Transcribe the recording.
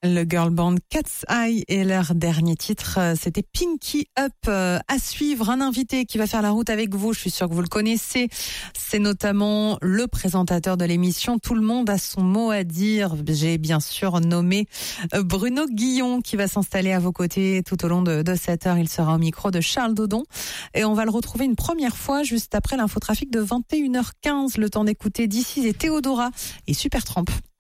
Le girl band Cat's Eye et leur dernier titre, c'était Pinky Up. À suivre, un invité qui va faire la route avec vous, je suis sûre que vous le connaissez. C'est notamment le présentateur de l'émission Tout le monde a son mot à dire. J'ai bien sûr nommé Bruno Guillon qui va s'installer à vos côtés tout au long de cette heure. Il sera au micro de Charles Dodon et on va le retrouver une première fois juste après l'infotrafic de 21h15. Le temps d'écouter This Is et Théodora et Supertramp.